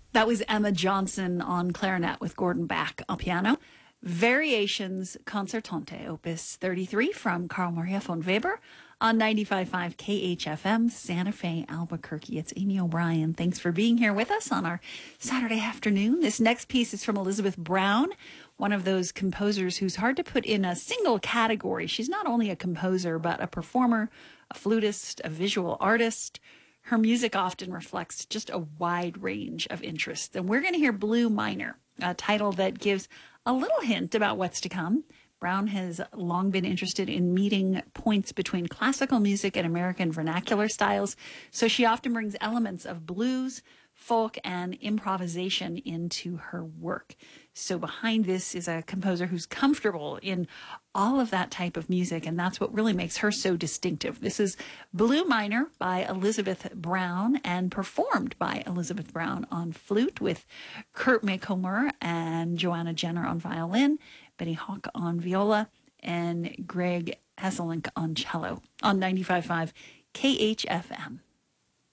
That was Emma Johnson on clarinet with Gordon Bach on piano. Variations Concertante, Opus 33 from Carl Maria von Weber on 95.5 KHFM, Santa Fe, Albuquerque. It's Amy O'Brien. Thanks for being here with us on our Saturday afternoon. This next piece is from Elizabeth Brown, one of those composers who's hard to put in a single category. She's not only a composer, but a performer, a flutist, a visual artist. Her music often reflects just a wide range of interests. And we're going to hear Blue Minor, a title that gives a little hint about what's to come. Brown has long been interested in meeting points between classical music and American vernacular styles, so she often brings elements of blues, folk, and improvisation into her work. So behind this is a composer who's comfortable in all of that type of music, and that's what really makes her so distinctive. This is Blue Minor by Elizabeth Brown and performed by Elizabeth Brown on flute with Kurt Maycomer and Joanna Jenner on violin, Betty Hawk on viola, and Greg Hesselink on cello on 95.5 KHFM.